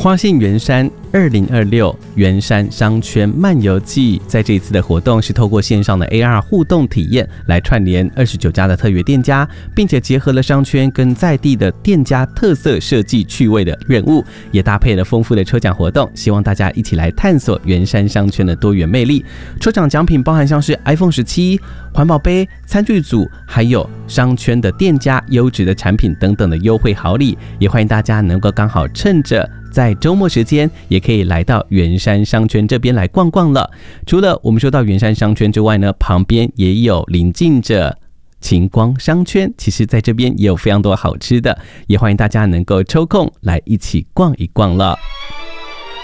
花信圆山2026圆山商圈漫游记，在这一次的活动是透过线上的 AR 互动体验来串联29家的特约店家，并且结合了商圈跟在地的店家特色设计趣味的任务，也搭配了丰富的抽奖活动，希望大家一起来探索圆山商圈的多元魅力。抽奖奖品包含像是 iPhone 17、环保杯、餐具组，还有商圈的店家优质的产品等等的优惠好礼，也欢迎大家能够刚好趁着在周末时间也可以来到圆山商圈这边来逛逛了。除了我们说到圆山商圈之外呢，旁边也有临近着晴光商圈，其实在这边也有非常多好吃的，也欢迎大家能够抽空来一起逛一逛了。